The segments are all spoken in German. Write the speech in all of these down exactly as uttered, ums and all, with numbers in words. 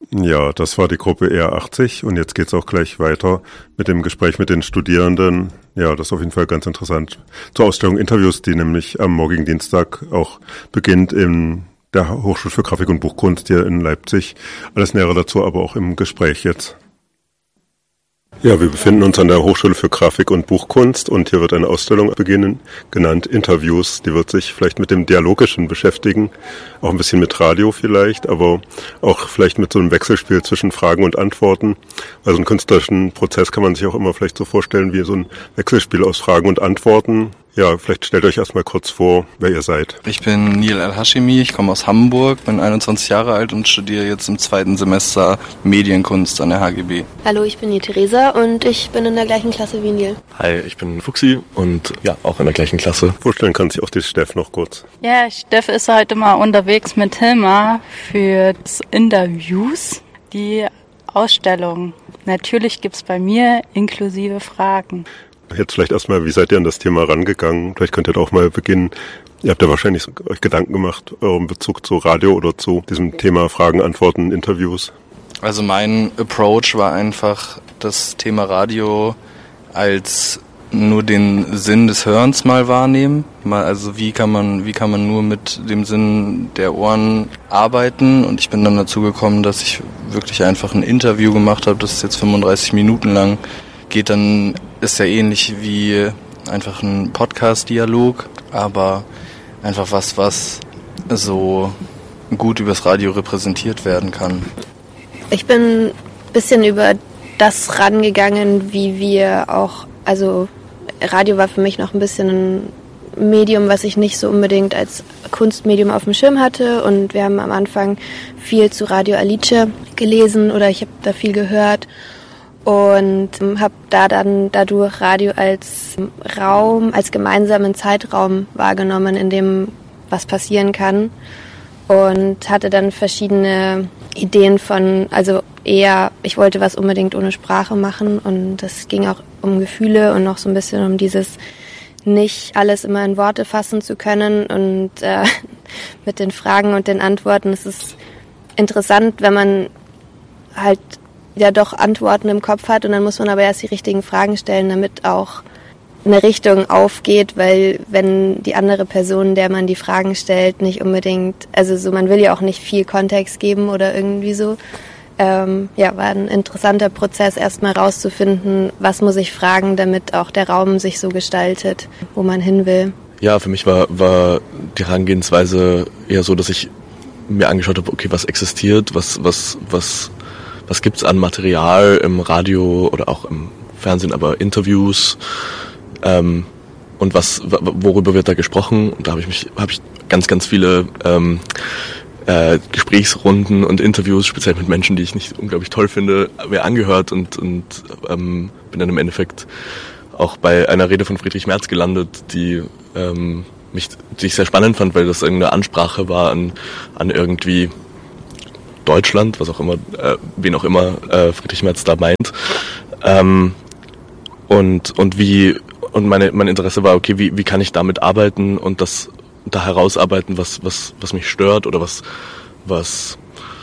Ja, das war die Gruppe R achtzig und jetzt geht's auch gleich weiter mit dem Gespräch mit den Studierenden. Ja, das ist auf jeden Fall ganz interessant. Zur Ausstellung Interviews, die nämlich am morgigen Dienstag auch beginnt in der Hochschule für Grafik und Buchkunst hier in Leipzig. Alles Nähere dazu aber auch im Gespräch jetzt. Ja, wir befinden uns an der Hochschule für Grafik und Buchkunst und hier wird eine Ausstellung beginnen, genannt Interviews. Die wird sich vielleicht mit dem Dialogischen beschäftigen, auch ein bisschen mit Radio vielleicht, aber auch vielleicht mit so einem Wechselspiel zwischen Fragen und Antworten. Also einen künstlerischen Prozess kann man sich auch immer vielleicht so vorstellen wie so ein Wechselspiel aus Fragen und Antworten. Ja, vielleicht stellt euch erstmal kurz vor, wer ihr seid. Ich bin Nil El-Hashimi, ich komme aus Hamburg, bin einundzwanzig Jahre alt und studiere jetzt im zweiten Semester Medienkunst an der H G B. Hallo, ich bin die Theresa und ich bin in der gleichen Klasse wie Nil. Hi, ich bin Fuxi und ja, auch in der gleichen Klasse. Vorstellen kann sich auch die Steff noch kurz. Ja, Steff ist heute mal unterwegs mit Hilma für das Interviews, die Ausstellung. Natürlich gibt's bei mir inklusive Fragen. Jetzt vielleicht erstmal, wie seid ihr an das Thema rangegangen? Vielleicht könnt ihr da auch mal beginnen. Ihr habt ja wahrscheinlich euch Gedanken gemacht, euren Bezug zu Radio oder zu diesem Thema Fragen, Antworten, Interviews. Also mein Approach war einfach, das Thema Radio als nur den Sinn des Hörens mal wahrnehmen. Mal, also wie kann man, wie kann man nur mit dem Sinn der Ohren arbeiten? Und ich bin dann dazu gekommen, dass ich wirklich einfach ein Interview gemacht habe. Das ist jetzt fünfunddreißig Minuten lang. Geht dann, ist ja ähnlich wie einfach ein Podcast-Dialog, aber einfach was, was so gut übers Radio repräsentiert werden kann. Ich bin ein bisschen über das rangegangen, wie wir auch, also Radio war für mich noch ein bisschen ein Medium, was ich nicht so unbedingt als Kunstmedium auf dem Schirm hatte, und wir haben am Anfang viel zu Radio Alice gelesen oder ich habe da viel gehört. Und habe da dann dadurch Radio als Raum, als gemeinsamen Zeitraum wahrgenommen, in dem was passieren kann. Und hatte dann verschiedene Ideen von, also eher, ich wollte was unbedingt ohne Sprache machen. Und das ging auch um Gefühle und noch so ein bisschen um dieses, nicht alles immer in Worte fassen zu können. Und äh, mit den Fragen und den Antworten, es ist interessant, wenn man halt ja doch Antworten im Kopf hat, und dann muss man aber erst die richtigen Fragen stellen, damit auch eine Richtung aufgeht, weil wenn die andere Person, der man die Fragen stellt, nicht unbedingt, also so, man will ja auch nicht viel Kontext geben oder irgendwie so. Ähm, ja, war ein interessanter Prozess, erstmal rauszufinden, was muss ich fragen, damit auch der Raum sich so gestaltet, wo man hin will. Ja, für mich war, war die Herangehensweise eher so, dass ich mir angeschaut habe, okay, was existiert, was, was, was, was gibt's an Material im Radio oder auch im Fernsehen, aber Interviews, ähm, und was, worüber wird da gesprochen? Und da habe ich mich, habe ich ganz, ganz viele ähm, äh, Gesprächsrunden und Interviews, speziell mit Menschen, die ich nicht unglaublich toll finde, mir angehört und, und ähm, bin dann im Endeffekt auch bei einer Rede von Friedrich Merz gelandet, die ähm, mich, die ich sehr spannend fand, weil das irgendeine Ansprache war an, an irgendwie Deutschland, was auch immer, äh, wen auch immer äh, Friedrich Merz da meint. Ähm, und und wie und meine mein Interesse war, okay, wie wie kann ich damit arbeiten und das da herausarbeiten, was was was mich stört oder was was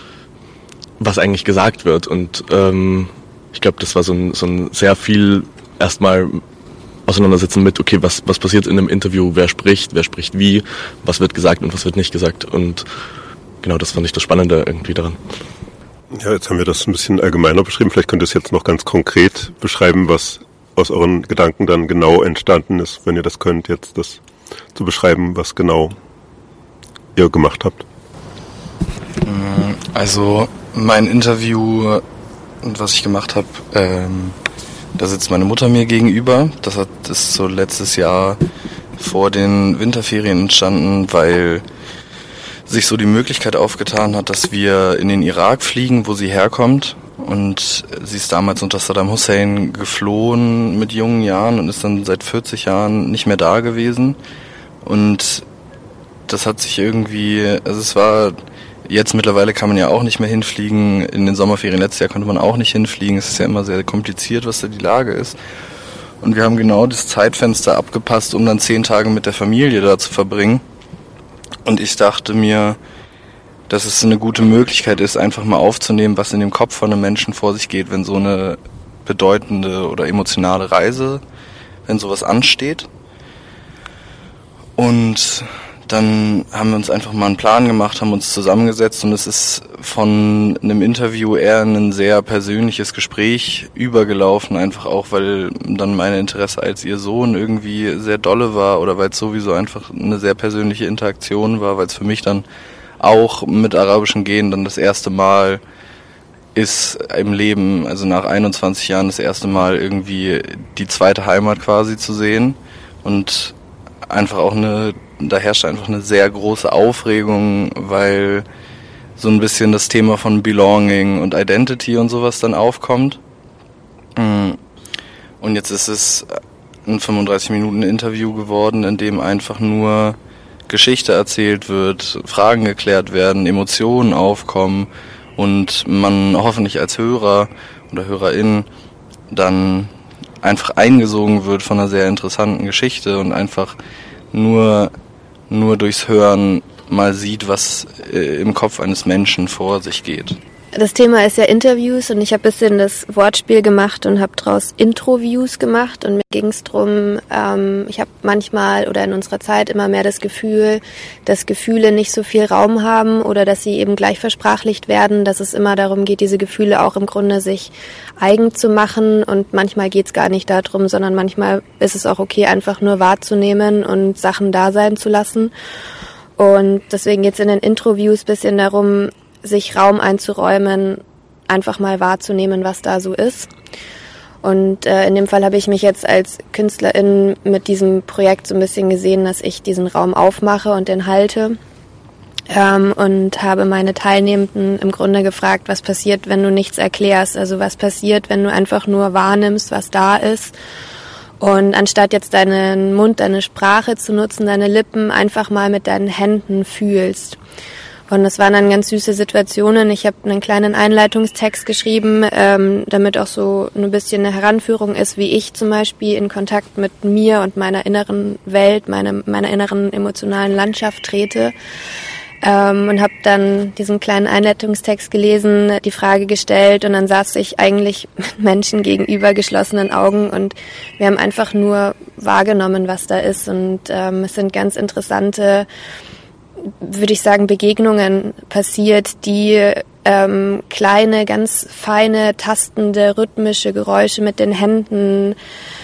was eigentlich gesagt wird. Und ähm, ich glaube, das war so ein so ein sehr viel erstmal auseinandersetzen mit, okay, was was passiert in einem Interview, wer spricht, wer spricht wie, was wird gesagt und was wird nicht gesagt. Und genau, das fand ich das Spannende irgendwie daran. Ja, jetzt haben wir das ein bisschen allgemeiner beschrieben. Vielleicht könnt ihr es jetzt noch ganz konkret beschreiben, was aus euren Gedanken dann genau entstanden ist, wenn ihr das könnt, jetzt das zu beschreiben, was genau ihr gemacht habt. Also mein Interview und was ich gemacht habe, ähm, da sitzt meine Mutter mir gegenüber. Das hat das ist so letztes Jahr vor den Winterferien entstanden, weil sich so die Möglichkeit aufgetan hat, dass wir in den Irak fliegen, wo sie herkommt. Und sie ist damals unter Saddam Hussein geflohen mit jungen Jahren und ist dann seit vierzig Jahren nicht mehr da gewesen. Und das hat sich irgendwie, also es war, jetzt mittlerweile kann man ja auch nicht mehr hinfliegen. In den Sommerferien letztes Jahr konnte man auch nicht hinfliegen. Es ist ja immer sehr kompliziert, was da die Lage ist. Und wir haben genau das Zeitfenster abgepasst, um dann zehn Tage mit der Familie da zu verbringen. Und ich dachte mir, dass es eine gute Möglichkeit ist, einfach mal aufzunehmen, was in dem Kopf von einem Menschen vor sich geht, wenn so eine bedeutende oder emotionale Reise, wenn sowas ansteht. Und dann haben wir uns einfach mal einen Plan gemacht, haben uns zusammengesetzt und es ist von einem Interview eher ein sehr persönliches Gespräch übergelaufen, einfach auch, weil dann mein Interesse als ihr Sohn irgendwie sehr dolle war oder weil es sowieso einfach eine sehr persönliche Interaktion war, weil es für mich dann auch mit arabischen Genen dann das erste Mal ist im Leben, also nach einundzwanzig Jahren das erste Mal irgendwie die zweite Heimat quasi zu sehen und einfach auch eine, da herrscht einfach eine sehr große Aufregung, weil so ein bisschen das Thema von Belonging und Identity und sowas dann aufkommt. Und jetzt ist es ein fünfunddreißig Minuten Interview geworden, in dem einfach nur Geschichte erzählt wird, Fragen geklärt werden, Emotionen aufkommen und man hoffentlich als Hörer oder Hörerin dann einfach eingesogen wird von einer sehr interessanten Geschichte und einfach nur, nur durchs Hören mal sieht, was äh, im Kopf eines Menschen vor sich geht. Das Thema ist ja Interviews und ich habe ein bisschen das Wortspiel gemacht und habe daraus Introviews gemacht und mir ging es darum, ähm, ich habe manchmal oder in unserer Zeit immer mehr das Gefühl, dass Gefühle nicht so viel Raum haben oder dass sie eben gleich versprachlicht werden, dass es immer darum geht, diese Gefühle auch im Grunde sich eigen zu machen und manchmal geht es gar nicht darum, sondern manchmal ist es auch okay, einfach nur wahrzunehmen und Sachen da sein zu lassen. Und deswegen geht es in den Introviews ein bisschen darum, sich Raum einzuräumen, einfach mal wahrzunehmen, was da so ist. Und äh, in dem Fall habe ich mich jetzt als Künstlerin mit diesem Projekt so ein bisschen gesehen, dass ich diesen Raum aufmache und den halte. Ähm, und habe meine Teilnehmenden im Grunde gefragt, was passiert, wenn du nichts erklärst? Also was passiert, wenn du einfach nur wahrnimmst, was da ist? Und anstatt jetzt deinen Mund, deine Sprache zu nutzen, deine Lippen, einfach mal mit deinen Händen fühlst. Und das waren dann ganz süße Situationen. Ich habe einen kleinen Einleitungstext geschrieben, ähm, damit auch so ein bisschen eine Heranführung ist, wie ich zum Beispiel in Kontakt mit mir und meiner inneren Welt, meine, meiner inneren emotionalen Landschaft trete. Ähm, und habe dann diesen kleinen Einleitungstext gelesen, die Frage gestellt und dann saß ich eigentlich mit Menschen gegenüber geschlossenen Augen und wir haben einfach nur wahrgenommen, was da ist. Und ähm, es sind ganz interessante, würde ich sagen, Begegnungen passiert, die ähm, kleine, ganz feine, tastende, rhythmische Geräusche mit den Händen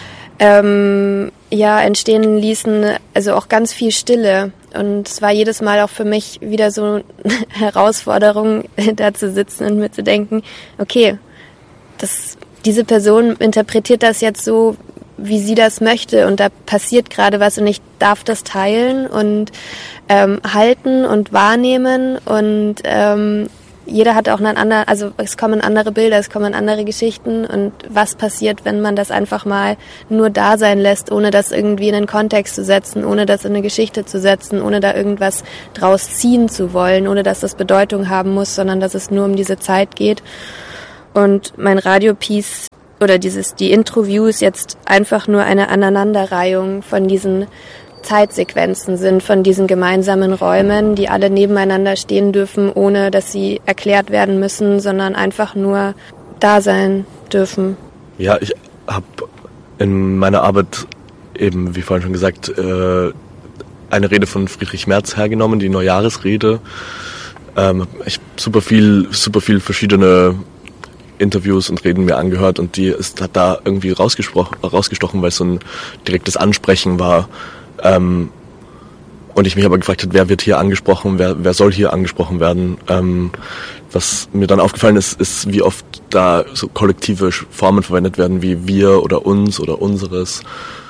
ähm, ja entstehen ließen, also auch ganz viel Stille. Und es war jedes Mal auch für mich wieder so eine Herausforderung, da zu sitzen und mir zu denken, okay, das, diese Person interpretiert das jetzt so, wie sie das möchte und da passiert gerade was und ich darf das teilen und ähm, halten und wahrnehmen und ähm, jeder hat auch einen anderen, also es kommen andere Bilder, es kommen andere Geschichten und was passiert, wenn man das einfach mal nur da sein lässt, ohne das irgendwie in einen Kontext zu setzen, ohne das in eine Geschichte zu setzen, ohne da irgendwas draus ziehen zu wollen, ohne dass das Bedeutung haben muss, sondern dass es nur um diese Zeit geht. Und mein Radiopiece oder dieses, die Introviews jetzt einfach nur eine Aneinanderreihung von diesen Zeitsequenzen sind, von diesen gemeinsamen Räumen, die alle nebeneinander stehen dürfen, ohne dass sie erklärt werden müssen, sondern einfach nur da sein dürfen. Ja, ich habe in meiner Arbeit eben, wie vorhin schon gesagt, eine Rede von Friedrich Merz hergenommen, die Neujahresrede. Ich habe super viel, super viel verschiedene Interviews und Reden mir angehört und die ist, hat da irgendwie rausgestochen, weil es so ein direktes Ansprechen war. Ähm, und ich mich aber gefragt habe, wer wird hier angesprochen, wer, wer soll hier angesprochen werden. Ähm, was mir dann aufgefallen ist, ist, wie oft da so kollektive Formen verwendet werden, wie wir oder uns oder unseres.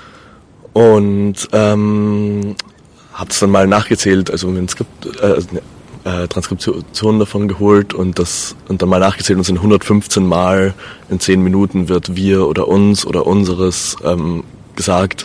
Und ähm, habe es dann mal nachgezählt, also mir ein Skript, äh, Äh, Transkription davon geholt und das und dann mal nachgezählt und sind hundertfünfzehn Mal in zehn Minuten wird wir oder uns oder unseres ähm, gesagt.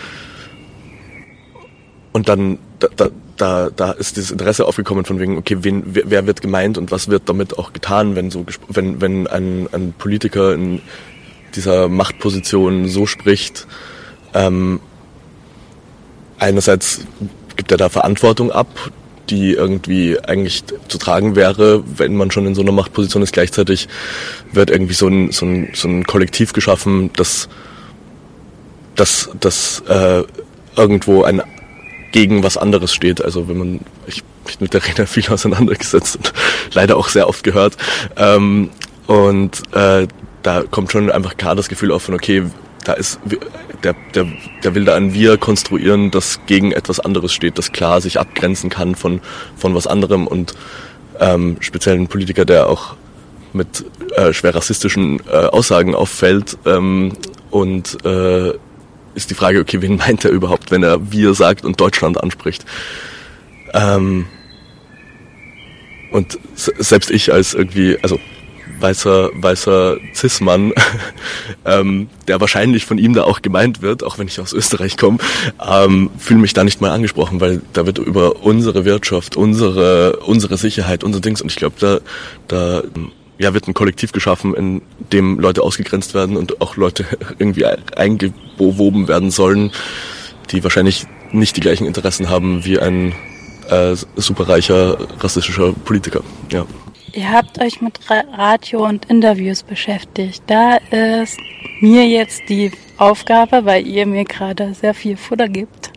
Und dann da, da, da ist dieses Interesse aufgekommen von wegen, okay, wen, wer, wer wird gemeint und was wird damit auch getan, wenn so wenn wenn ein, ein Politiker in dieser Machtposition so spricht. Ähm, einerseits gibt er da Verantwortung ab, die irgendwie eigentlich zu tragen wäre, wenn man schon in so einer Machtposition ist. Gleichzeitig wird irgendwie so ein, so ein, so ein Kollektiv geschaffen, das, das, das äh, irgendwo ein gegen was anderes steht. Also wenn man, ich mich mit der Rede viel auseinandergesetzt und leider auch sehr oft gehört. Ähm, und äh, da kommt schon einfach klar das Gefühl auf von, okay, da ist der, der, der will da ein Wir konstruieren, das gegen etwas anderes steht, das klar sich abgrenzen kann von, von was anderem, und ähm, speziell ein Politiker, der auch mit äh, schwer rassistischen äh, Aussagen auffällt, ähm, und äh, ist die Frage, okay, wen meint er überhaupt, wenn er Wir sagt und Deutschland anspricht? Ähm, und s- selbst ich als irgendwie, also weißer, weißer Cis-Mann, ähm, der wahrscheinlich von ihm da auch gemeint wird, auch wenn ich aus Österreich komme, ähm, fühle mich da nicht mal angesprochen, weil da wird über unsere Wirtschaft, unsere, unsere Sicherheit, unser Dings, und ich glaube, da, da, ja, wird ein Kollektiv geschaffen, in dem Leute ausgegrenzt werden und auch Leute irgendwie eingewoben werden sollen, die wahrscheinlich nicht die gleichen Interessen haben wie ein äh, superreicher rassistischer Politiker. Ja. Ihr habt euch mit Radio und Interviews beschäftigt. Da ist mir jetzt die Aufgabe, weil ihr mir gerade sehr viel Futter gibt.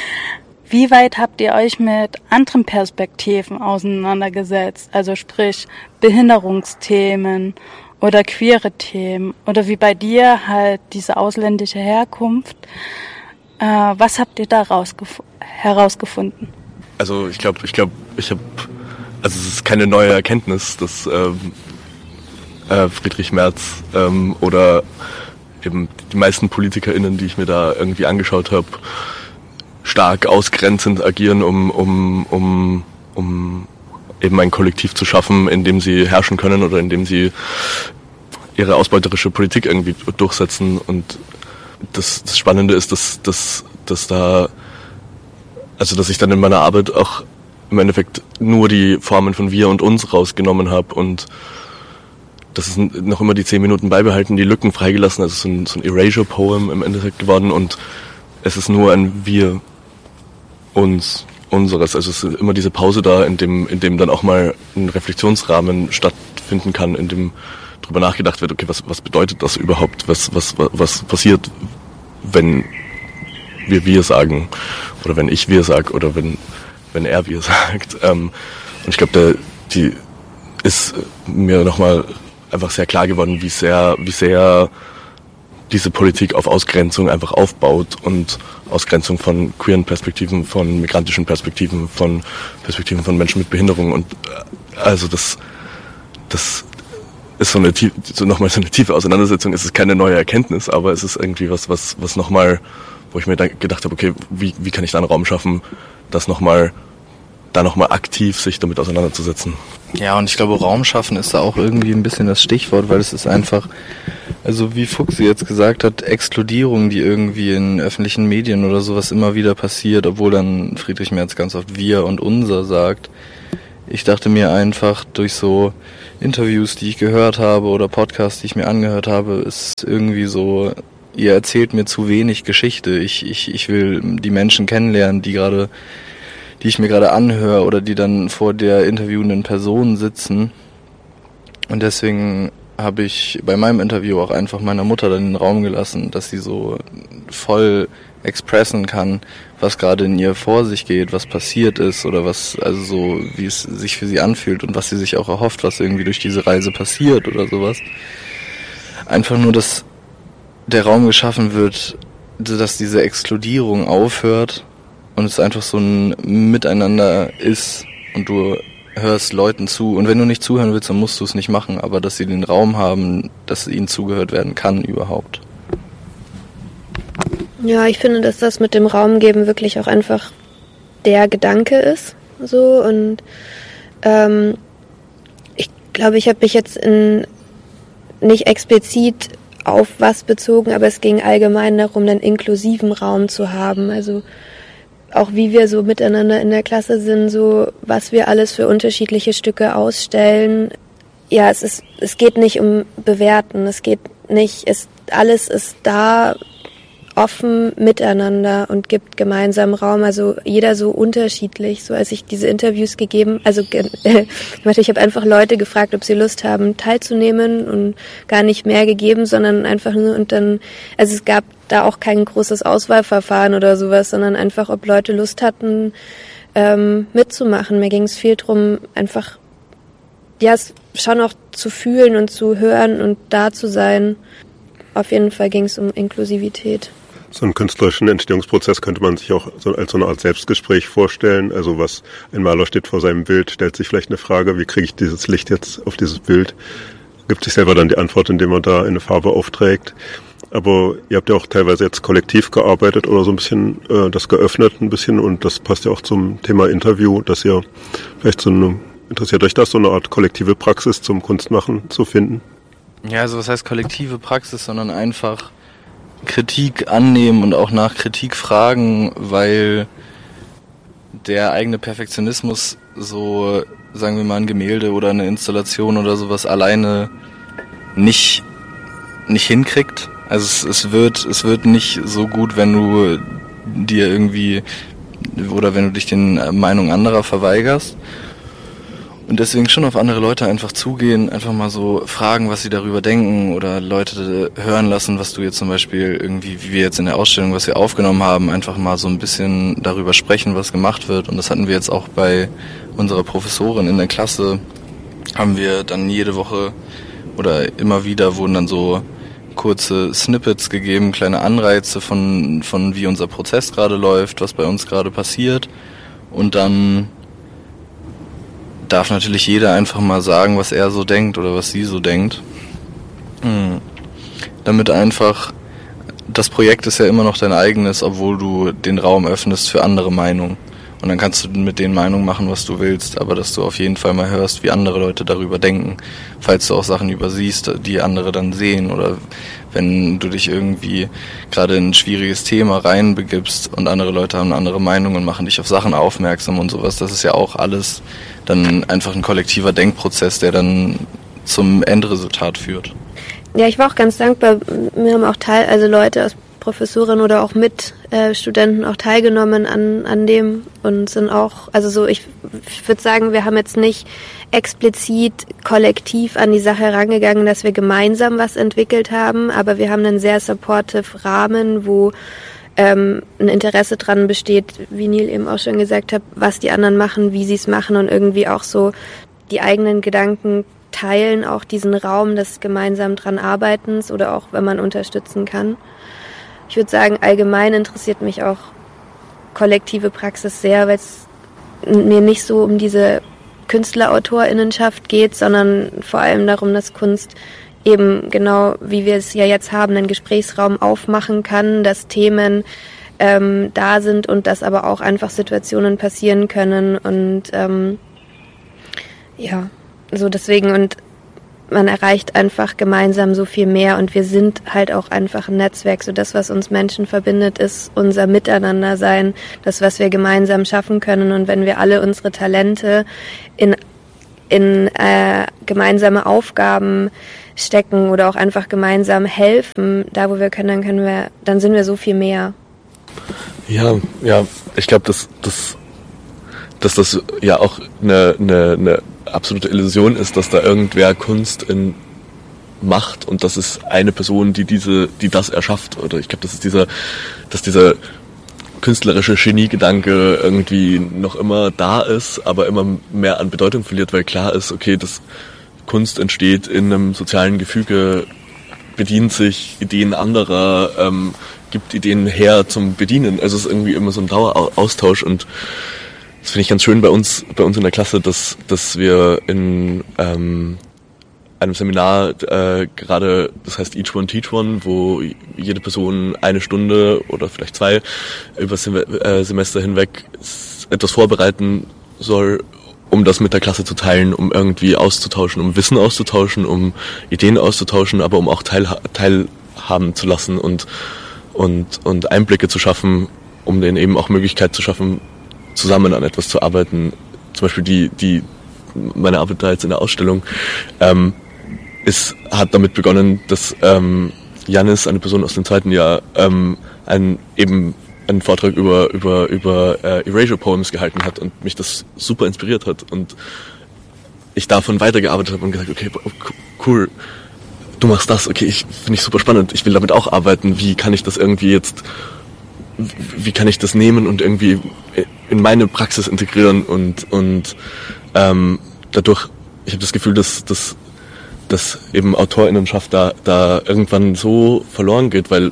Wie weit habt ihr euch mit anderen Perspektiven auseinandergesetzt? Also sprich Behinderungsthemen oder queere Themen oder wie bei dir halt diese ausländische Herkunft. Äh, was habt ihr da rausgef- herausgefunden? Also ich glaube, ich glaube, ich habe, also es ist keine neue Erkenntnis, dass ähm, äh, Friedrich Merz ähm, oder eben die meisten PolitikerInnen, die ich mir da irgendwie angeschaut habe, stark ausgrenzend agieren, um, um, um, um eben ein Kollektiv zu schaffen, in dem sie herrschen können oder in dem sie ihre ausbeuterische Politik irgendwie durchsetzen. Und das, das Spannende ist, dass, dass, dass da, also dass ich dann in meiner Arbeit auch im Endeffekt nur die Formen von wir und uns rausgenommen habe, und das ist noch immer die zehn Minuten beibehalten, die Lücken freigelassen, also so ein, so ein Erasure-Poem im Endeffekt geworden, und es ist nur ein wir, uns, unseres. Also es ist immer diese Pause da, in dem, in dem dann auch mal ein Reflexionsrahmen stattfinden kann, in dem drüber nachgedacht wird, okay, was, was bedeutet das überhaupt? Was, was, was passiert, wenn wir wir sagen? Oder wenn ich wir sag? Oder wenn, wenn er wir sagt? Ähm, und ich glaube, die ist mir nochmal einfach sehr klar geworden, wie sehr, wie sehr diese Politik auf Ausgrenzung einfach aufbaut, und Ausgrenzung von queeren Perspektiven, von migrantischen Perspektiven, von Perspektiven von Menschen mit Behinderung. Und also das, das ist so eine so nochmal so eine tiefe Auseinandersetzung. Es ist keine neue Erkenntnis, aber es ist irgendwie was, was, was nochmal, wo ich mir dann gedacht habe, okay, wie, wie kann ich da einen Raum schaffen, das nochmal, da nochmal aktiv sich damit auseinanderzusetzen. Ja, und ich glaube, Raum schaffen ist da auch irgendwie ein bisschen das Stichwort, weil es ist einfach, also wie Fuchsi jetzt gesagt hat, Exkludierung, die irgendwie in öffentlichen Medien oder sowas immer wieder passiert, obwohl dann Friedrich Merz ganz oft wir und unser sagt. Ich dachte mir einfach, durch so Interviews, die ich gehört habe oder Podcasts, die ich mir angehört habe, ist irgendwie so, ihr erzählt mir zu wenig Geschichte. Ich, ich, ich will die Menschen kennenlernen, die gerade, die ich mir gerade anhöre oder die dann vor der interviewenden Person sitzen. Und deswegen habe ich bei meinem Interview auch einfach meiner Mutter dann den Raum gelassen, dass sie so voll expressen kann, was gerade in ihr vor sich geht, was passiert ist oder was, also so, wie es sich für sie anfühlt und was sie sich auch erhofft, was irgendwie durch diese Reise passiert oder sowas. Einfach nur, dass der Raum geschaffen wird, dass diese Exkludierung aufhört und es einfach so ein Miteinander ist und du hörst Leuten zu. Und wenn du nicht zuhören willst, dann musst du es nicht machen, aber dass sie den Raum haben, dass ihnen zugehört werden kann überhaupt. Ja, ich finde, dass das mit dem Raum geben wirklich auch einfach der Gedanke ist. So, und ähm, ich glaube, ich habe mich jetzt in nicht explizit auf was bezogen, aber es ging allgemein darum, einen inklusiven Raum zu haben. Also auch wie wir so miteinander in der Klasse sind, so was wir alles für unterschiedliche Stücke ausstellen. Ja, es ist, es geht nicht um Bewerten, es geht nicht, es, alles ist da offen miteinander und gibt gemeinsam Raum, also jeder so unterschiedlich, so als ich diese Interviews gegeben, also ich habe einfach Leute gefragt, ob sie Lust haben teilzunehmen und gar nicht mehr gegeben, sondern einfach nur und dann, also es gab da auch kein großes Auswahlverfahren oder sowas, sondern einfach, ob Leute Lust hatten, ähm, mitzumachen. Mir ging es viel drum, einfach ja, es schon auch zu fühlen und zu hören und da zu sein. Auf jeden Fall ging es um Inklusivität. So einen künstlerischen Entstehungsprozess könnte man sich auch so als so eine Art Selbstgespräch vorstellen. Also was ein Maler steht vor seinem Bild, stellt sich vielleicht eine Frage, wie kriege ich dieses Licht jetzt auf dieses Bild? Gibt sich selber dann die Antwort, indem man da eine Farbe aufträgt. Aber ihr habt ja auch teilweise jetzt kollektiv gearbeitet oder so ein bisschen äh, das geöffnet ein bisschen und das passt ja auch zum Thema Interview, dass ihr vielleicht so eine, interessiert euch das, so eine Art kollektive Praxis zum Kunstmachen zu finden? Ja, also was heißt kollektive Praxis, sondern einfach Kritik annehmen und auch nach Kritik fragen, weil der eigene Perfektionismus so, sagen wir mal, ein Gemälde oder eine Installation oder sowas alleine nicht, nicht hinkriegt. Also es, es wird, es wird nicht so gut, wenn du dir irgendwie oder wenn du dich den Meinungen anderer verweigerst. Und deswegen schon auf andere Leute einfach zugehen, einfach mal so fragen, was sie darüber denken oder Leute hören lassen, was du jetzt zum Beispiel irgendwie, wie wir jetzt in der Ausstellung, was wir aufgenommen haben, einfach mal so ein bisschen darüber sprechen, was gemacht wird. Und das hatten wir jetzt auch bei unserer Professorin in der Klasse, haben wir dann jede Woche oder immer wieder wurden dann so kurze Snippets gegeben, kleine Anreize von, von wie unser Prozess gerade läuft, was bei uns gerade passiert. Und dann darf natürlich jeder einfach mal sagen, was er so denkt oder was sie so denkt. Hm. Damit einfach, das Projekt ist ja immer noch dein eigenes, obwohl du den Raum öffnest für andere Meinungen. Und dann kannst du mit den Meinungen machen, was du willst, aber dass du auf jeden Fall mal hörst, wie andere Leute darüber denken. Falls du auch Sachen übersiehst, die andere dann sehen oder wenn du dich irgendwie gerade in ein schwieriges Thema reinbegibst und andere Leute haben eine andere Meinung und machen dich auf Sachen aufmerksam und sowas, das ist ja auch alles dann einfach ein kollektiver Denkprozess, der dann zum Endresultat führt. Ja, ich war auch ganz dankbar. Wir haben auch Teil, also Leute aus Professoren oder auch mit äh, Studenten auch teilgenommen an an dem und sind auch, also so, ich, ich würde sagen, wir haben jetzt nicht explizit kollektiv an die Sache herangegangen, dass wir gemeinsam was entwickelt haben, aber wir haben einen sehr supportive Rahmen, wo ähm, ein Interesse dran besteht, wie Neil eben auch schon gesagt hat, was die anderen machen, wie sie es machen und irgendwie auch so die eigenen Gedanken teilen, auch diesen Raum des gemeinsam dran Arbeitens oder auch, wenn man unterstützen kann. Ich würde sagen, allgemein interessiert mich auch kollektive Praxis sehr, weil es mir nicht so um diese Künstler-AutorInnenschaft geht, sondern vor allem darum, dass Kunst eben genau, wie wir es ja jetzt haben, einen Gesprächsraum aufmachen kann, dass Themen ähm, da sind und dass aber auch einfach Situationen passieren können und ähm, ja, so deswegen und man erreicht einfach gemeinsam so viel mehr und wir sind halt auch einfach ein Netzwerk. So das, was uns Menschen verbindet, ist unser Miteinander-Sein, das, was wir gemeinsam schaffen können. Und wenn wir alle unsere Talente in, in äh, gemeinsame Aufgaben stecken oder auch einfach gemeinsam helfen, da wo wir können, dann können wir, dann sind wir so viel mehr. Ja, ja, ich glaube, dass, dass, dass das ja auch eine, eine, eine absolute Illusion ist, dass da irgendwer Kunst in macht und das ist eine Person, die diese, die das erschafft. Oder ich glaube, das ist dieser, dass dieser künstlerische Geniegedanke irgendwie noch immer da ist, aber immer mehr an Bedeutung verliert, weil klar ist, okay, dass Kunst entsteht in einem sozialen Gefüge, bedient sich Ideen anderer, ähm, gibt Ideen her zum Bedienen. Also es ist irgendwie immer so ein Daueraustausch und das finde ich ganz schön bei uns, bei uns in der Klasse, dass, dass wir in ähm, einem Seminar äh, gerade, das heißt Each One Teach One, wo jede Person eine Stunde oder vielleicht zwei über Sem- äh, Semester hinweg etwas vorbereiten soll, um das mit der Klasse zu teilen, um irgendwie auszutauschen, um Wissen auszutauschen, um Ideen auszutauschen, aber um auch teilha- teilhaben zu lassen und, und, und Einblicke zu schaffen, um denen eben auch Möglichkeit zu schaffen, zusammen an etwas zu arbeiten. Zum Beispiel die, die, meine Arbeit da jetzt in der Ausstellung, ähm, ist, hat damit begonnen, dass, ähm, Janis, eine Person aus dem zweiten Jahr, ähm, ein, eben einen Vortrag über, über, über äh, Erasure Poems gehalten hat und mich das super inspiriert hat und ich davon weitergearbeitet habe und gesagt, okay, cool, du machst das, okay, ich finde ich super spannend, ich will damit auch arbeiten, wie kann ich das irgendwie jetzt, wie kann ich das nehmen und irgendwie in meine Praxis integrieren und, und ähm, dadurch, ich habe das Gefühl, dass, dass, dass eben AutorInnenschaft da, da irgendwann so verloren geht, weil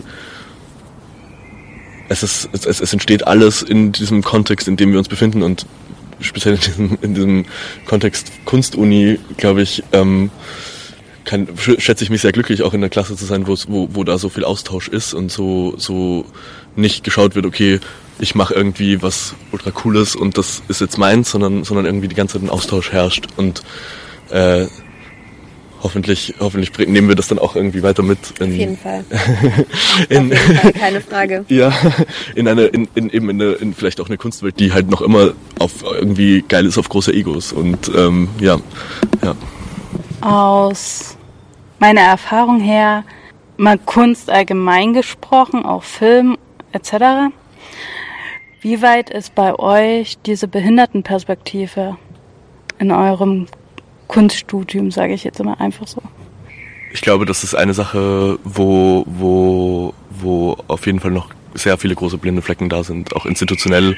es ist, es, es entsteht alles in diesem Kontext, in dem wir uns befinden und speziell in diesem, in diesem Kontext Kunstuni, glaube ich, ähm, kann, schätze ich mich sehr glücklich, auch in der Klasse zu sein, wo, wo, wo da so viel Austausch ist und so, so nicht geschaut wird, okay, ich mache irgendwie was ultra Cooles und das ist jetzt meins, sondern, sondern irgendwie die ganze Zeit ein Austausch herrscht und äh, hoffentlich, hoffentlich nehmen wir das dann auch irgendwie weiter mit. In, Auf jeden Fall. in, Auf jeden Fall, keine Frage. Ja, in eine, in, in eben in, eine, in vielleicht auch eine Kunstwelt, die halt noch immer auf irgendwie geil ist auf große Egos und ähm, ja, ja. Aus meiner Erfahrung her, mal Kunst allgemein gesprochen, auch Film et cetera. Wie weit ist bei euch diese Behindertenperspektive in eurem Kunststudium, sage ich jetzt immer einfach so? Ich glaube, das ist eine Sache, wo, wo, wo auf jeden Fall noch sehr viele große blinde Flecken da sind, auch institutionell.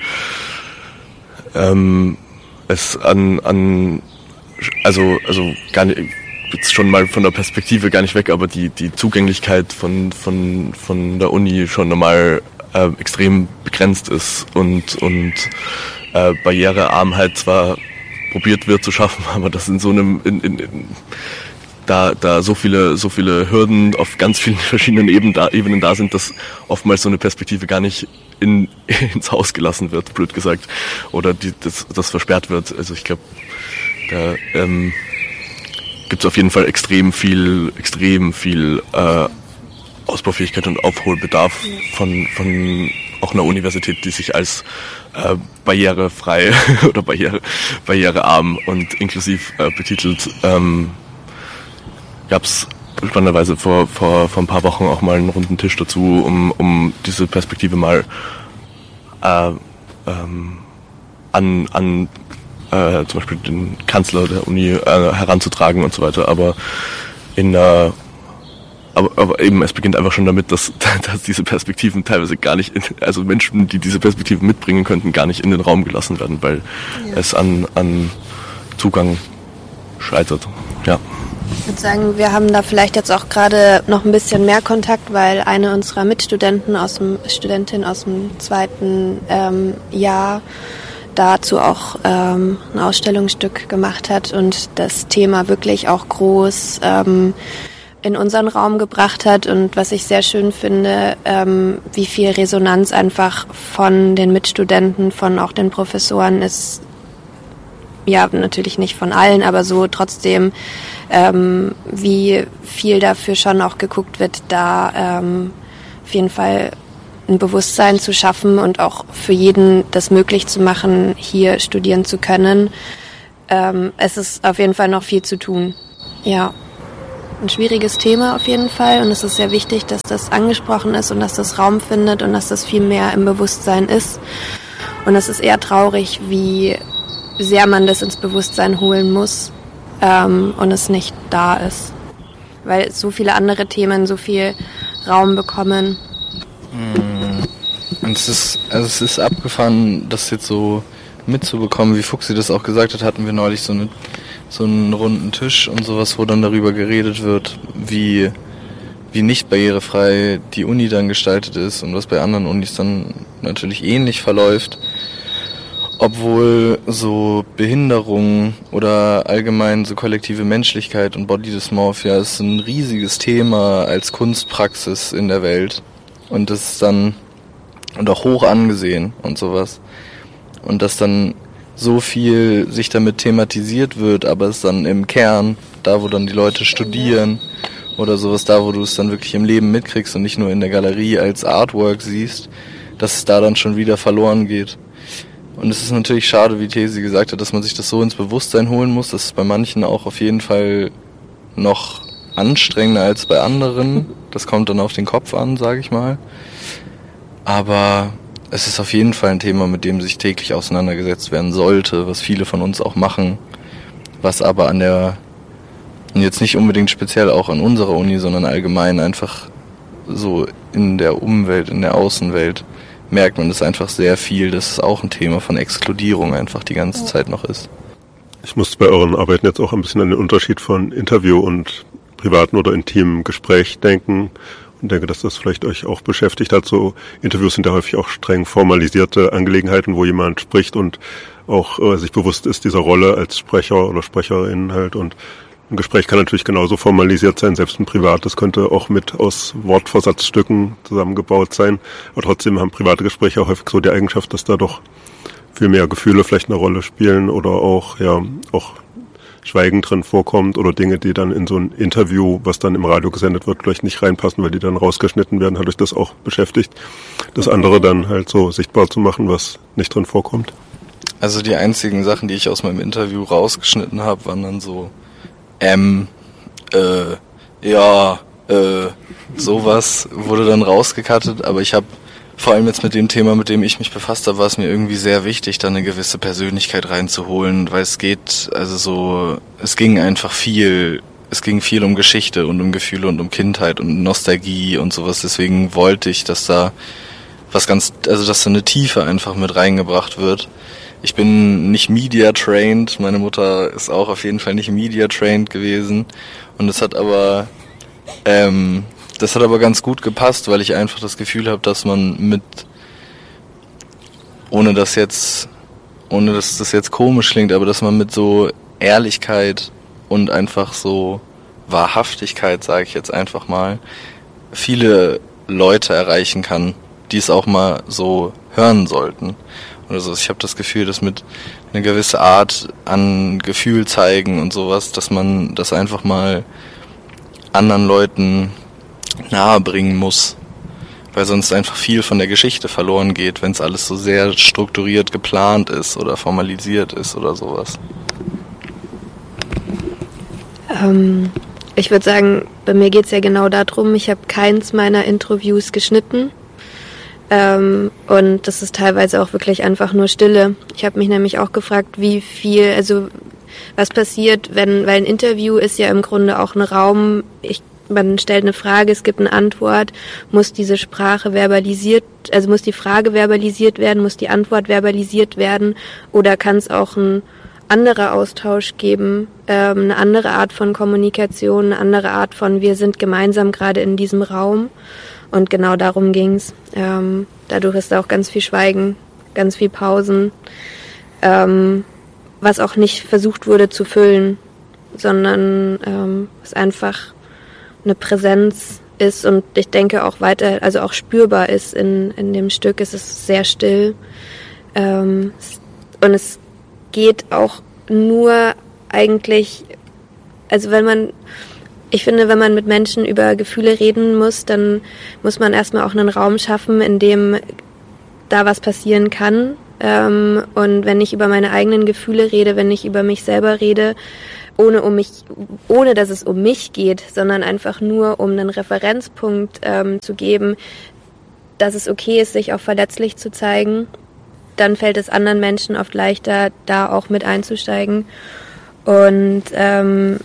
Ähm, es an, an, also, also gar nicht, jetzt schon mal von der Perspektive gar nicht weg, aber die, die Zugänglichkeit von, von, von der Uni schon einmal äh, extrem begrenzt ist und, und äh, Barrierearmheit zwar probiert wird zu schaffen, aber das in so einem, in, in, in, da, da so viele, so viele Hürden auf ganz vielen verschiedenen Ebenen da, Ebenen da sind, dass oftmals so eine Perspektive gar nicht in, ins Haus gelassen wird, blöd gesagt, oder die, das, das versperrt wird. Also ich glaube, da ähm, gibt es auf jeden Fall extrem viel, extrem viel äh, Ausbaufähigkeit und Aufholbedarf von, von auch einer Universität, die sich als äh, barrierefrei oder barriere, barrierearm und inklusiv äh, betitelt. Ähm, Gab es spannenderweise vor, vor, vor ein paar Wochen auch mal einen runden Tisch dazu, um, um diese Perspektive mal äh, ähm, an, an äh, zum Beispiel den Kanzler der Uni äh, heranzutragen und so weiter. Aber in der Aber, aber eben, es beginnt einfach schon damit, dass, dass diese Perspektiven teilweise gar nicht, in, also Menschen, die diese Perspektiven mitbringen könnten, gar nicht in den Raum gelassen werden, weil ja. es an, an Zugang scheitert. Ja. Ich würde sagen, wir haben da vielleicht jetzt auch gerade noch ein bisschen mehr Kontakt, weil eine unserer Mitstudenten aus dem, Studentin aus dem zweiten ähm, Jahr dazu auch ähm, ein Ausstellungsstück gemacht hat und das Thema wirklich auch groß ähm, in unseren Raum gebracht hat und was ich sehr schön finde, ähm, wie viel Resonanz einfach von den Mitstudenten, von auch den Professoren ist, ja natürlich nicht von allen, aber so trotzdem, ähm, wie viel dafür schon auch geguckt wird, da ähm, auf jeden Fall ein Bewusstsein zu schaffen und auch für jeden das möglich zu machen, hier studieren zu können. Ähm, es ist auf jeden Fall noch viel zu tun, ja. Ein schwieriges Thema auf jeden Fall und es ist sehr wichtig, dass das angesprochen ist und dass das Raum findet und dass das viel mehr im Bewusstsein ist. Und es ist eher traurig, wie sehr man das ins Bewusstsein holen muss ähm, und es nicht da ist. Weil so viele andere Themen so viel Raum bekommen. Und es ist, also es ist abgefahren, das jetzt so mitzubekommen, wie Fuchsi das auch gesagt hat, hatten wir neulich so eine so einen runden Tisch und sowas, wo dann darüber geredet wird, wie, wie nicht barrierefrei die Uni dann gestaltet ist und was bei anderen Unis dann natürlich ähnlich verläuft. Obwohl so Behinderung oder allgemein so kollektive Menschlichkeit und Body Dysmorphia ist ein riesiges Thema als Kunstpraxis in der Welt. Und das ist dann und auch hoch angesehen und sowas. Und das dann so viel sich damit thematisiert wird, aber es dann im Kern, da wo dann die Leute studieren oder sowas, da wo du es dann wirklich im Leben mitkriegst und nicht nur in der Galerie als Artwork siehst, dass es da dann schon wieder verloren geht. Und es ist natürlich schade, wie Thesi gesagt hat, dass man sich das so ins Bewusstsein holen muss, dass es bei manchen auch auf jeden Fall noch anstrengender als bei anderen. Das kommt dann auf den Kopf an, sage ich mal. Aber es ist auf jeden Fall ein Thema, mit dem sich täglich auseinandergesetzt werden sollte, was viele von uns auch machen, was aber an der, und jetzt nicht unbedingt speziell auch an unserer Uni, sondern allgemein einfach so in der Umwelt, in der Außenwelt, merkt man das einfach sehr viel, dass es auch ein Thema von Exkludierung einfach die ganze Zeit noch ist. Ich muss bei euren Arbeiten jetzt auch ein bisschen an den Unterschied von Interview und privaten oder intimen Gespräch denken und denke, dass das vielleicht euch auch beschäftigt hat. So Interviews sind ja häufig auch streng formalisierte Angelegenheiten, wo jemand spricht und auch äh, sich bewusst ist dieser Rolle als Sprecher oder Sprecherin halt, und ein Gespräch kann natürlich genauso formalisiert sein, selbst ein privates könnte auch mit aus Wortversatzstücken zusammengebaut sein, aber trotzdem haben private Gespräche auch häufig so die Eigenschaft, dass da doch viel mehr Gefühle vielleicht eine Rolle spielen oder auch, ja, auch Schweigen drin vorkommt oder Dinge, die dann in so ein Interview, was dann im Radio gesendet wird, vielleicht nicht reinpassen, weil die dann rausgeschnitten werden. Hat euch das auch beschäftigt, das andere dann halt so sichtbar zu machen, was nicht drin vorkommt? Also die einzigen Sachen, die ich aus meinem Interview rausgeschnitten habe, waren dann so ähm, äh, ja, äh, sowas wurde dann rausgekattet, aber ich habe vor allem jetzt mit dem Thema, mit dem ich mich befasst habe, war es mir irgendwie sehr wichtig, da eine gewisse Persönlichkeit reinzuholen, weil es geht, also so, es ging einfach viel, es ging viel um Geschichte und um Gefühle und um Kindheit und Nostalgie und sowas, deswegen wollte ich, dass da was ganz, also dass da eine Tiefe einfach mit reingebracht wird. Ich bin nicht Media-trained, meine Mutter ist auch auf jeden Fall nicht Media-trained gewesen und es hat aber, ähm, das hat aber ganz gut gepasst, weil ich einfach das Gefühl habe, dass man mit, ohne dass jetzt, ohne dass das jetzt komisch klingt, aber dass man mit so Ehrlichkeit und einfach so Wahrhaftigkeit, sage ich jetzt einfach mal, viele Leute erreichen kann, die es auch mal so hören sollten. Also ich habe das Gefühl, dass mit einer gewissen Art an Gefühl zeigen und sowas, dass man das einfach mal anderen Leuten nahe bringen muss, weil sonst einfach viel von der Geschichte verloren geht, wenn es alles so sehr strukturiert geplant ist oder formalisiert ist oder sowas. Ähm, ich würde sagen, bei mir geht es ja genau darum, ich habe keins meiner Interviews geschnitten. Ähm, und das ist teilweise auch wirklich einfach nur Stille. Ich habe mich nämlich auch gefragt, wie viel, also was passiert, wenn, weil ein Interview ist ja im Grunde auch ein Raum, ich, man stellt eine Frage, es gibt eine Antwort, muss diese Sprache verbalisiert, also muss die Frage verbalisiert werden, muss die Antwort verbalisiert werden oder kann es auch ein anderer Austausch geben, ähm, eine andere Art von Kommunikation, eine andere Art von wir sind gemeinsam gerade in diesem Raum. Und genau darum ging's. Ähm, dadurch ist da auch ganz viel Schweigen, ganz viel Pausen, ähm, was auch nicht versucht wurde zu füllen, sondern ähm, es einfach eine Präsenz ist und ich denke auch weiter, also auch spürbar ist in, in dem Stück. Es ist sehr still ähm, und es geht auch nur eigentlich, also wenn man Ich finde, wenn man mit Menschen über Gefühle reden muss, dann muss man erstmal auch einen Raum schaffen, in dem da was passieren kann. Ähm, und wenn ich über meine eigenen Gefühle rede, wenn ich über mich selber rede, ohne um mich, ohne dass es um mich geht, sondern einfach nur um einen Referenzpunkt ähm, zu geben, dass es okay ist, sich auch verletzlich zu zeigen, dann fällt es anderen Menschen oft leichter, da auch mit einzusteigen. Und ähm,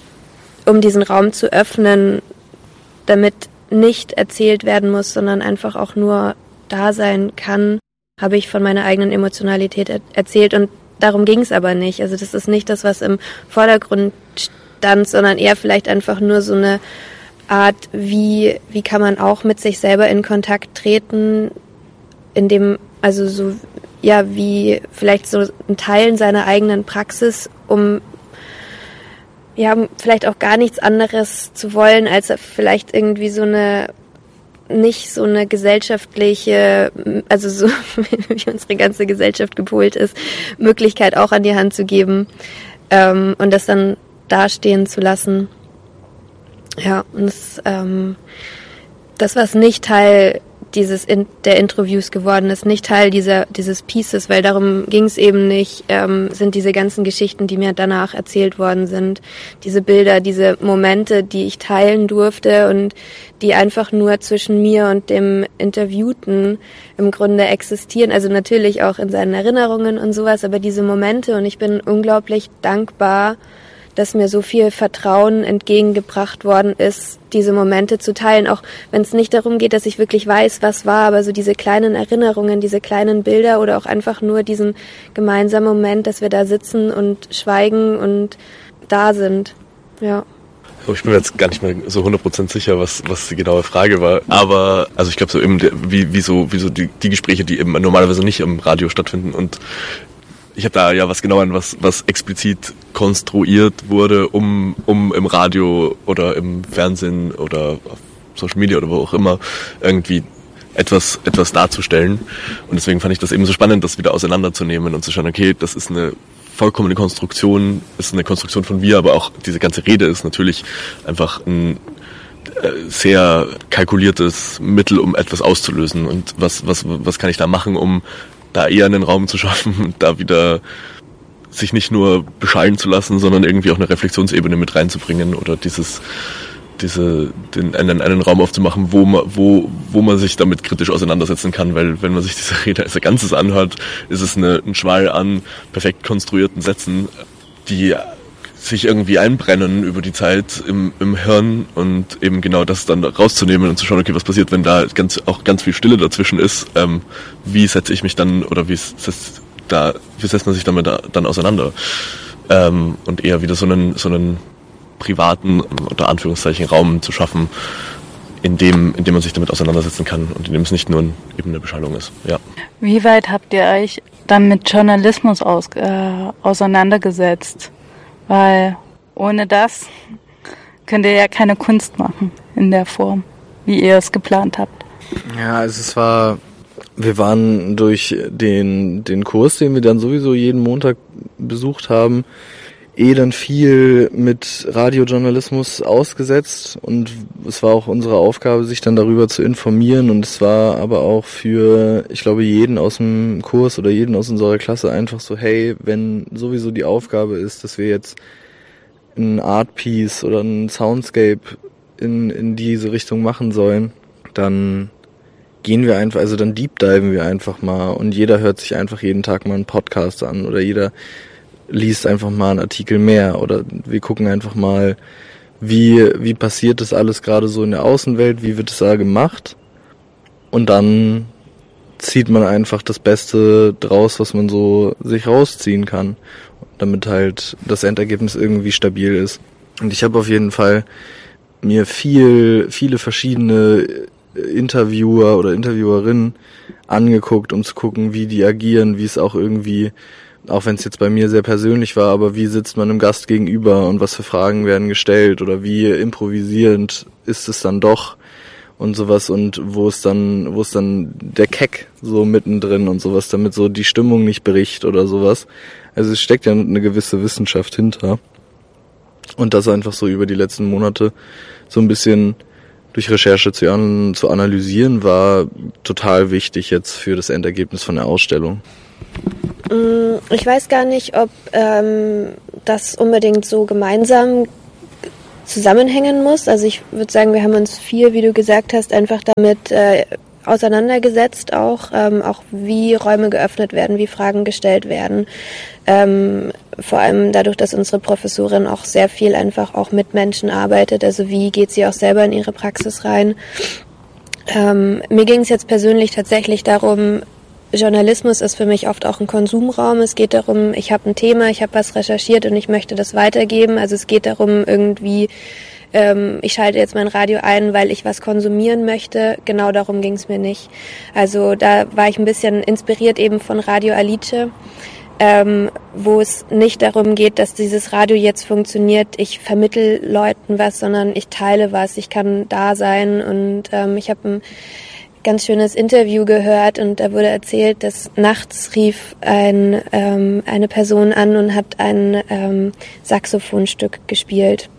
um diesen Raum zu öffnen, damit nicht erzählt werden muss, sondern einfach auch nur da sein kann, habe ich von meiner eigenen Emotionalität er- erzählt und darum ging es aber nicht. Also das ist nicht das, was im Vordergrund stand, sondern eher vielleicht einfach nur so eine Art, wie, wie kann man auch mit sich selber in Kontakt treten, in dem, also so, ja, wie vielleicht so ein Teilen seiner eigenen Praxis, um ja, vielleicht auch gar nichts anderes zu wollen, als vielleicht irgendwie so eine, nicht so eine gesellschaftliche, also so wie unsere ganze Gesellschaft gepolt ist, Möglichkeit auch an die Hand zu geben ähm, und das dann dastehen zu lassen. Ja, und das, ähm, das, was nicht Teil dieses in, der Interviews geworden ist, nicht Teil dieser dieses Pieces, weil darum ging es eben nicht, ähm, sind diese ganzen Geschichten, die mir danach erzählt worden sind, diese Bilder, diese Momente, die ich teilen durfte und die einfach nur zwischen mir und dem Interviewten im Grunde existieren, also natürlich auch in seinen Erinnerungen und sowas, aber diese Momente, und ich bin unglaublich dankbar, dass mir so viel Vertrauen entgegengebracht worden ist, diese Momente zu teilen, auch wenn es nicht darum geht, dass ich wirklich weiß, was war, aber so diese kleinen Erinnerungen, diese kleinen Bilder oder auch einfach nur diesen gemeinsamen Moment, dass wir da sitzen und schweigen und da sind, ja. Ich bin mir jetzt gar nicht mehr so hundert Prozent sicher, was was die genaue Frage war. Aber also ich glaube so eben wie wie so wie so die die Gespräche, die eben normalerweise nicht im Radio stattfinden. Und ich habe da ja was genau an was was explizit konstruiert wurde, um um im Radio oder im Fernsehen oder auf Social Media oder wo auch immer irgendwie etwas etwas darzustellen. Und deswegen fand ich das eben so spannend, das wieder auseinanderzunehmen und zu schauen, okay, das ist eine vollkommene Konstruktion, ist eine Konstruktion von mir, aber auch diese ganze Rede ist natürlich einfach ein äh, sehr kalkuliertes Mittel, um etwas auszulösen. Und was, was, was kann ich da machen, um da eher einen Raum zu schaffen und da wieder sich nicht nur beschallen zu lassen, sondern irgendwie auch eine Reflexionsebene mit reinzubringen oder dieses diese den einen, einen Raum aufzumachen, wo man wo wo man sich damit kritisch auseinandersetzen kann, weil wenn man sich diese Rede als Ganzes anhört, ist es eine, ein Schwall an perfekt konstruierten Sätzen, die sich irgendwie einbrennen über die Zeit im, im Hirn und eben genau das dann rauszunehmen und zu schauen, okay, was passiert, wenn da ganz auch ganz viel Stille dazwischen ist, ähm, wie setze ich mich dann oder wie setzt da wie setzt man sich damit da, dann auseinander ähm, und eher wieder so einen so einen privaten, unter Anführungszeichen, Raum zu schaffen, in dem, in dem man sich damit auseinandersetzen kann und in dem es nicht nur ein, eben eine Beschallung ist. Ja. Wie weit habt ihr euch dann mit Journalismus aus, äh, auseinandergesetzt? Weil ohne das könnt ihr ja keine Kunst machen in der Form, wie ihr es geplant habt. Ja, also es war, wir waren durch den, den Kurs, den wir dann sowieso jeden Montag besucht haben, eh dann viel mit Radiojournalismus ausgesetzt und es war auch unsere Aufgabe, sich dann darüber zu informieren und es war aber auch für, ich glaube, jeden aus dem Kurs oder jeden aus unserer Klasse einfach so, hey, wenn sowieso die Aufgabe ist, dass wir jetzt ein Artpiece oder ein Soundscape in, in diese Richtung machen sollen, dann gehen wir einfach, also dann deep diven wir einfach mal und jeder hört sich einfach jeden Tag mal einen Podcast an oder jeder liest einfach mal einen Artikel mehr oder wir gucken einfach mal, wie wie passiert das alles gerade so in der Außenwelt, wie wird es da gemacht und dann zieht man einfach das Beste draus, was man so sich rausziehen kann, damit halt das Endergebnis irgendwie stabil ist. Und ich habe auf jeden Fall mir viel viele verschiedene Interviewer oder Interviewerinnen angeguckt, um zu gucken, wie die agieren, wie es auch irgendwie, auch wenn es jetzt bei mir sehr persönlich war, aber wie sitzt man einem Gast gegenüber und was für Fragen werden gestellt oder wie improvisierend ist es dann doch und sowas und wo ist dann, wo ist dann der Keck so mittendrin und sowas, damit so die Stimmung nicht bricht oder sowas. Also es steckt ja eine gewisse Wissenschaft hinter und das einfach so über die letzten Monate so ein bisschen durch Recherche zu, an, zu analysieren war total wichtig jetzt für das Endergebnis von der Ausstellung. Ich weiß gar nicht, ob ähm, das unbedingt so gemeinsam zusammenhängen muss. Also ich würde sagen, wir haben uns viel, wie du gesagt hast, einfach damit äh, auseinandergesetzt, auch, ähm, auch wie Räume geöffnet werden, wie Fragen gestellt werden. Ähm, vor allem dadurch, dass unsere Professorin auch sehr viel einfach auch mit Menschen arbeitet. Also wie geht sie auch selber in ihre Praxis rein. Ähm, mir ging es jetzt persönlich tatsächlich darum, Journalismus ist für mich oft auch ein Konsumraum. Es geht darum, ich habe ein Thema, ich habe was recherchiert und ich möchte das weitergeben. Also es geht darum, irgendwie, ähm, ich schalte jetzt mein Radio ein, weil ich was konsumieren möchte. Genau darum ging es mir nicht. Also da war ich ein bisschen inspiriert eben von Radio Alice, ähm, wo es nicht darum geht, dass dieses Radio jetzt funktioniert, ich vermittle Leuten was, sondern ich teile was, ich kann da sein und ähm, ich habe ein ganz schönes Interview gehört und da wurde erzählt, dass nachts rief ein, ähm, eine Person an und hat ein ähm, Saxophonstück gespielt,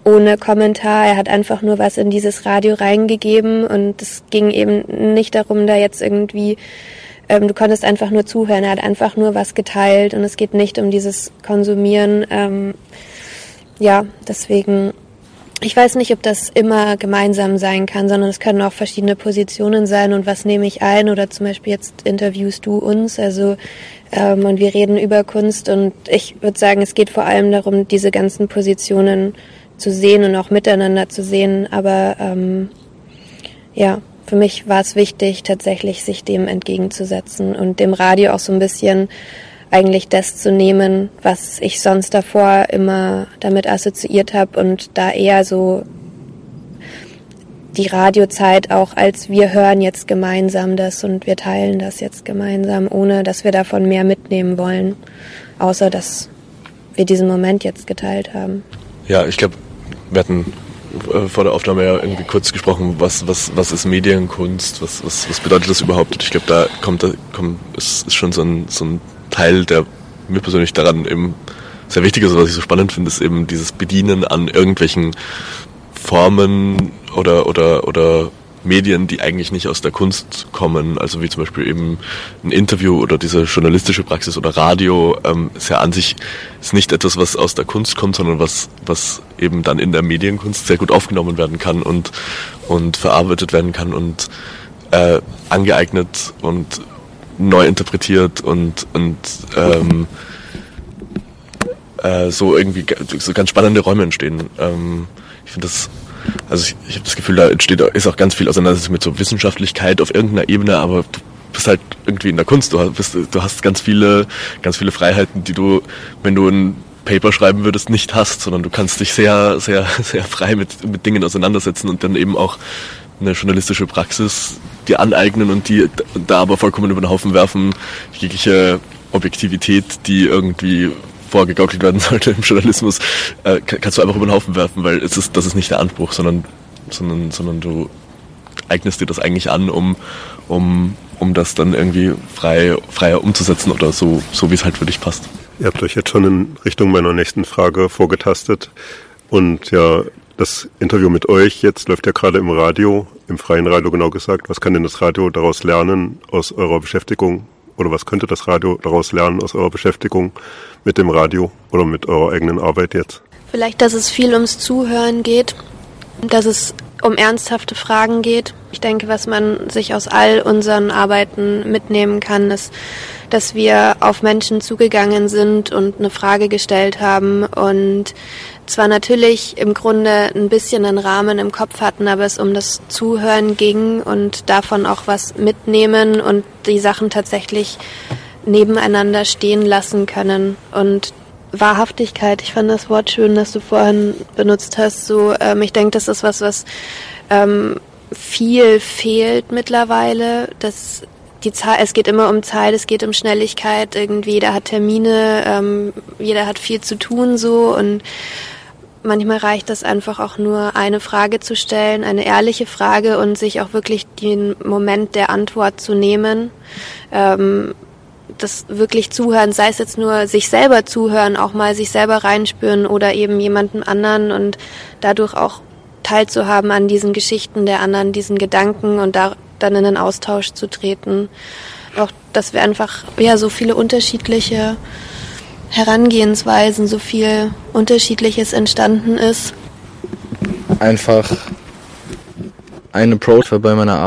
ohne Kommentar. Er hat einfach nur was in dieses Radio reingegeben und es ging eben nicht darum, da jetzt irgendwie, ähm, du konntest einfach nur zuhören. Er hat einfach nur was geteilt und es geht nicht um dieses Konsumieren. Ähm, ja, deswegen, ich weiß nicht, ob das immer gemeinsam sein kann, sondern es können auch verschiedene Positionen sein und was nehme ich ein oder zum Beispiel jetzt interviewst du uns, also ähm, und wir reden über Kunst und ich würde sagen, es geht vor allem darum, diese ganzen Positionen zu sehen und auch miteinander zu sehen, aber ähm, ja, für mich war es wichtig, tatsächlich sich dem entgegenzusetzen und dem Radio auch so ein bisschen eigentlich das zu nehmen, was ich sonst davor immer damit assoziiert habe und da eher so die Radiozeit auch als wir hören jetzt gemeinsam das und wir teilen das jetzt gemeinsam, ohne dass wir davon mehr mitnehmen wollen, außer dass wir diesen Moment jetzt geteilt haben. Ja, ich glaube, wir hatten äh, vor der Aufnahme ja irgendwie kurz gesprochen, was was was ist Medienkunst, was was was bedeutet das überhaupt? Und ich glaube, da kommt da kommt ist, ist schon so ein so ein Teil, der mir persönlich daran eben sehr wichtig ist, was ich so spannend finde, ist eben dieses Bedienen an irgendwelchen Formen oder oder oder Medien, die eigentlich nicht aus der Kunst kommen, also wie zum Beispiel eben ein Interview oder diese journalistische Praxis oder Radio, ähm, ist ja an sich ist nicht etwas, was aus der Kunst kommt, sondern was was eben dann in der Medienkunst sehr gut aufgenommen werden kann und und verarbeitet werden kann und äh, angeeignet und neu interpretiert und und ähm, äh, so irgendwie so ganz spannende Räume entstehen. Ähm, ich finde das, also ich, ich habe das Gefühl, da entsteht ist auch ganz viel Auseinandersetzung mit so Wissenschaftlichkeit auf irgendeiner Ebene, aber du bist halt irgendwie in der Kunst. Du hast, du hast ganz viele ganz viele Freiheiten, die du, wenn du ein Paper schreiben würdest, nicht hast, sondern du kannst dich sehr sehr sehr frei mit mit Dingen auseinandersetzen und dann eben auch eine journalistische Praxis dir aneignen und die da aber vollkommen über den Haufen werfen, jegliche Objektivität, die irgendwie vorgegaukelt werden sollte im Journalismus, äh, kannst du einfach über den Haufen werfen, weil es ist, das ist nicht der Anspruch, sondern, sondern, sondern du eignest dir das eigentlich an, um, um, um das dann irgendwie frei, freier umzusetzen oder so, so wie es halt für dich passt. Ihr habt euch jetzt schon in Richtung meiner nächsten Frage vorgetastet und ja, das Interview mit euch jetzt läuft ja gerade im Radio, im freien Radio genau gesagt. Was kann denn das Radio daraus lernen aus eurer Beschäftigung? Oder was könnte das Radio daraus lernen aus eurer Beschäftigung mit dem Radio oder mit eurer eigenen Arbeit jetzt? Vielleicht, dass es viel ums Zuhören geht, dass es um ernsthafte Fragen geht. Ich denke, was man sich aus all unseren Arbeiten mitnehmen kann, ist, dass wir auf Menschen zugegangen sind und eine Frage gestellt haben und zwar natürlich im Grunde ein bisschen einen Rahmen im Kopf hatten, aber es um das Zuhören ging und davon auch was mitnehmen und die Sachen tatsächlich nebeneinander stehen lassen können. Und Wahrhaftigkeit, ich fand das Wort schön, das du vorhin benutzt hast. So, ähm, ich denke, das ist was, was ähm, viel fehlt mittlerweile. Das Die Zeit, es geht immer um Zeit, es geht um Schnelligkeit. Irgendwie jeder hat Termine, ähm, jeder hat viel zu tun so und manchmal reicht es einfach auch nur, eine Frage zu stellen, eine ehrliche Frage und sich auch wirklich den Moment der Antwort zu nehmen. Ähm, das wirklich zuhören, sei es jetzt nur sich selber zuhören, auch mal sich selber reinspüren oder eben jemanden anderen und dadurch auch teilzuhaben an diesen Geschichten der anderen, diesen Gedanken und da dann in den Austausch zu treten. Auch, dass wir einfach ja so viele unterschiedliche Herangehensweisen, so viel Unterschiedliches entstanden ist. Einfach ein Approach bei meiner Arbeit.